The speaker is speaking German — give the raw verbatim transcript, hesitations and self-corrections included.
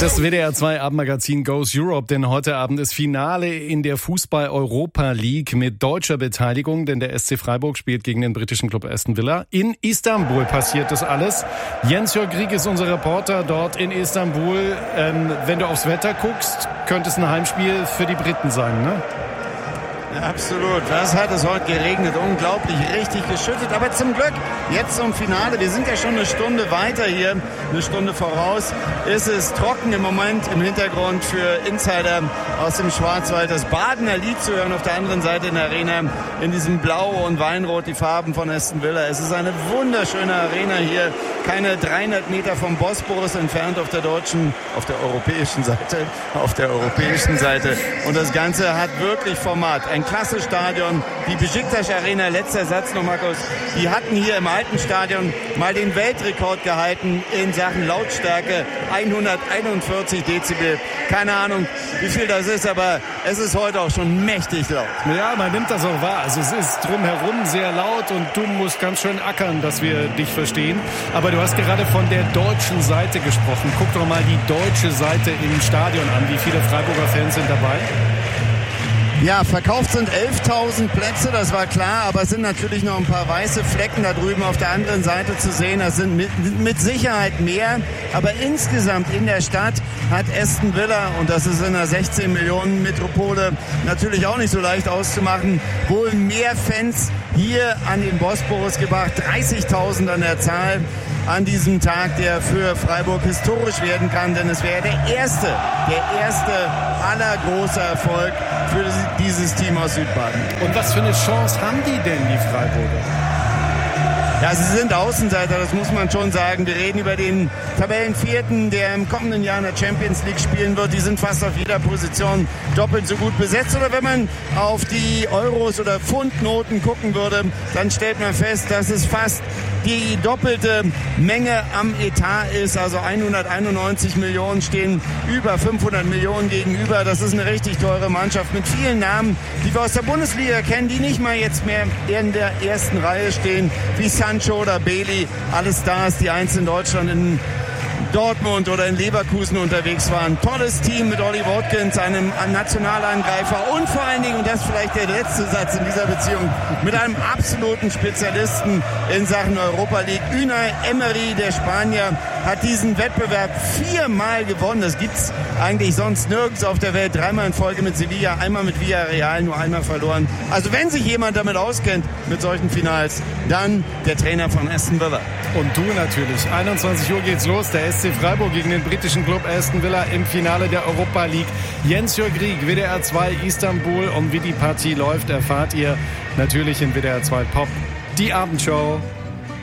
Das W D R zwei Abendmagazin Goes Europe, denn heute Abend ist Finale in der Fußball-Europa League mit deutscher Beteiligung, denn der S C Freiburg spielt gegen den britischen Club Aston Villa. In Istanbul passiert das alles. Jens-Jörg Grieg ist unser Reporter dort in Istanbul. Ähm, wenn du aufs Wetter guckst, könnte es ein Heimspiel für die Briten sein, ne? Absolut. Was hat es heute geregnet? Unglaublich, richtig geschüttet. Aber zum Glück, jetzt zum Finale. Wir sind ja schon eine Stunde weiter hier, eine Stunde voraus. Ist es trocken im Moment im Hintergrund für Insider aus dem Schwarzwald. Das Badener Lied zu hören auf der anderen Seite in der Arena. In diesem Blau und Weinrot, die Farben von Aston Villa. Es ist eine wunderschöne Arena hier. Keine dreihundert Meter vom Bosporus entfernt auf der deutschen, auf der europäischen Seite. Auf der europäischen Seite. Und das Ganze hat wirklich Format. Ein klasse Stadion, die Besiktas Arena, letzter Satz noch, Markus, die hatten hier im alten Stadion mal den Weltrekord gehalten in Sachen Lautstärke, hunderteinundvierzig Dezibel. Keine Ahnung, wie viel das ist, aber es ist heute auch schon mächtig laut. Ja, man nimmt das auch wahr. Also es ist drumherum sehr laut und du musst ganz schön ackern, dass wir dich verstehen. Aber du hast gerade von der deutschen Seite gesprochen. Guck doch mal die deutsche Seite im Stadion an. Wie viele Freiburger Fans sind dabei? Ja, verkauft sind elftausend Plätze, das war klar, aber es sind natürlich noch ein paar weiße Flecken da drüben auf der anderen Seite zu sehen. Das sind mit, mit Sicherheit mehr, aber insgesamt in der Stadt hat Aston Villa, und das ist in einer sechzehn Millionen Metropole natürlich auch nicht so leicht auszumachen, wohl mehr Fans hier an den Bosporus gebracht, dreißigtausend an der Zahl an diesem Tag, der für Freiburg historisch werden kann, denn es wäre der erste, der erste aller großer Erfolg für dieses Team aus Südbaden. Und was für eine Chance haben die denn, die Freiburger? Ja, sie sind Außenseiter, das muss man schon sagen. Wir reden über den Tabellenvierten, der im kommenden Jahr in der Champions League spielen wird. Die sind fast auf jeder Position doppelt so gut besetzt. Oder wenn man auf die Euros oder Pfundnoten gucken würde, dann stellt man fest, dass es fast die doppelte Menge am Etat ist. Also hunderteinundneunzig Millionen stehen über fünfhundert Millionen gegenüber. Das ist eine richtig teure Mannschaft mit vielen Namen, die wir aus der Bundesliga kennen, die nicht mal jetzt mehr in der ersten Reihe stehen, wie Sancho oder Bailey. Alle Stars, die einst in Deutschland in Dortmund oder in Leverkusen unterwegs waren. Tolles Team mit Ollie Watkins, einem Nationalangreifer und vor allen Dingen, und das ist vielleicht der letzte Satz in dieser Beziehung, mit einem absoluten Spezialisten in Sachen Europa League. Unai Emery, der Spanier, hat diesen Wettbewerb viermal gewonnen. Das gibt's eigentlich sonst nirgends auf der Welt. Dreimal in Folge mit Sevilla, einmal mit Villarreal, nur einmal verloren. Also wenn sich jemand damit auskennt, mit solchen Finals, dann der Trainer von Aston Villa. Und du natürlich. einundzwanzig Uhr geht's los. Der S C Freiburg gegen den britischen Club Aston Villa im Finale der Europa League. Jens-Jörg Grieg, W D R zwei Istanbul. Und wie die Partie läuft, erfahrt ihr natürlich in W D R zwei Pop. Die Abendshow.